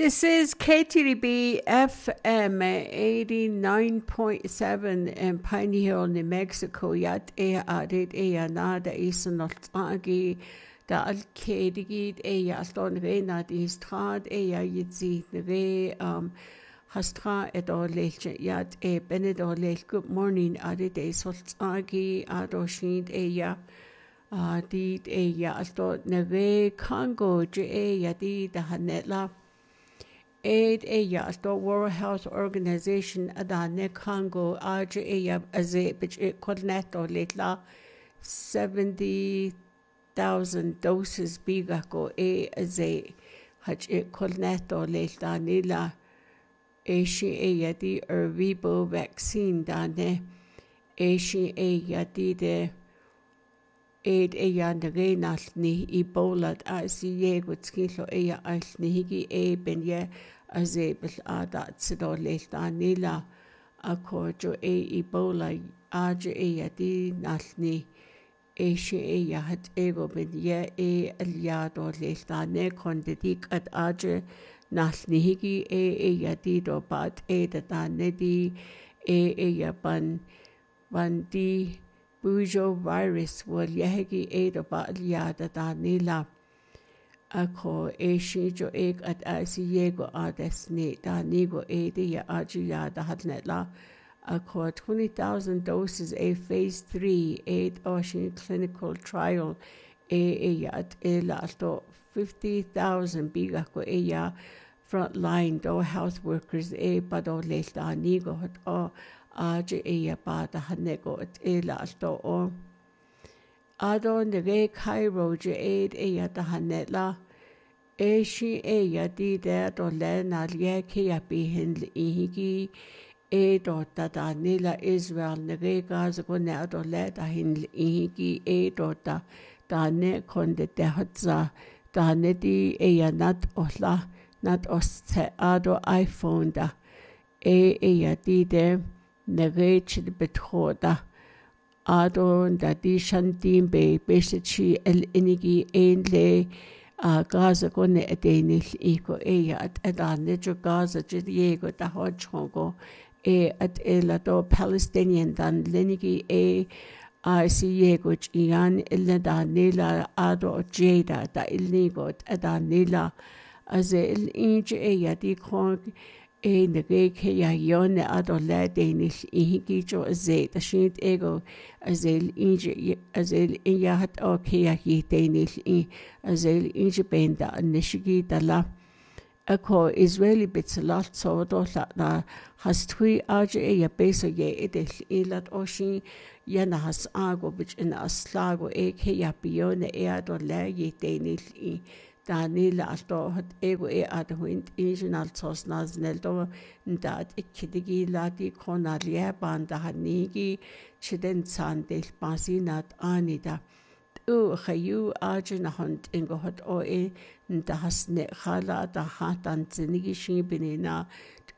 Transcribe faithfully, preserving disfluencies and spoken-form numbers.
This is K T D B F M eighty-nine point seven in Piney Hill, New Mexico. Yat e arid e anada isanot agi da alkedigid e aston re nad istrad e ya yitzi re um hastra et orlech yat e benedorlech. Good morning arid e solt agi adoshind e ya uh did e ya aston re Congo je e ya di da hanetla Aid Eya Sto World Health Organization Adane Congo Aja Eya Aze Bich Kodneto Litla seventy thousand doses Bigako E Aze Hach Kodneto Litla Nila Ashi Eya Di Ervibo vaccine Dane Ashi Eya Di de Aid Eya Narenal Ni Ebola Asi Yegutskilo Eya Alnihigi E Benye Azebel Ada Tsido Leta Nila Akojo E Ebola Aja Eya Di Nalni Ashi Eya Hat Ego Benye E Aliado Leta Ne Kondidik at Aja Nalnihigi E Eya Dido Bat E Data Nedi E Eya Ban Ban Di Bujo virus will yahegi eda ba liada da nila ako e shijo eg at asiego adesne da nigo ede ya ajiya da hadnetla ako twenty thousand doses a phase three eight ocean clinical trial e e at ela alto fifty thousand biga ko e ya frontline do health workers e bado le da nigo hot o Aja eya bada hanego at ela alto o Ado nege Cairo je aid eya da hanetla e shi eya di de do le na lie ke ya bi hin ihigi e do da da nila Israel nege Gaza go ne do le da hin ihigi e do da da ne konde de hatza da ne di eya nat ohla nat oste ado iPhone da e eya di de Negech betroda Adon da di shantim be beschi el inigi enle a Gaza gone edenil iko e at adane jo Gaza jiego da hodchogo e at elado Palestinian dan lenigi e a siego ian illa da nila ado jeda da ilnigo adanila as el inge e di kon e nege ke ya yone ado la denish ihigi jo ze da shit ego azel inje azel ya hat o ke ya hi denish i azel inje benda nishigi da la ako Israeli bits a lot so do la na has three aje e ya beso ye edel ilat oshi yana has ago bich in aslago e ke ya bione e ado la ye denish i Danila alto hat ego e ad huint injinal tos nazneldo ndat ikkidigi lati konalia banda hanigi chiden sandel basinat anida u khayu ajin hunt ingo hot o e ndahasne khala da hatan zinigi shibinina